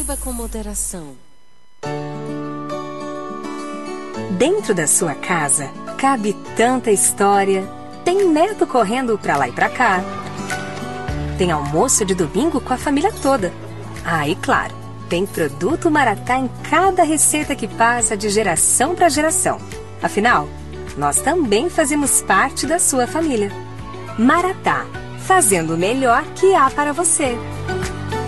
Beba com moderação. Dentro da sua casa, cabe tanta história. Tem neto correndo pra lá e pra cá. Tem almoço de domingo com a família toda. Ah, e claro, tem produto Maratá em cada receita que passa de geração para geração. Afinal, nós também fazemos parte da sua família. Maratá, fazendo o melhor que há para você.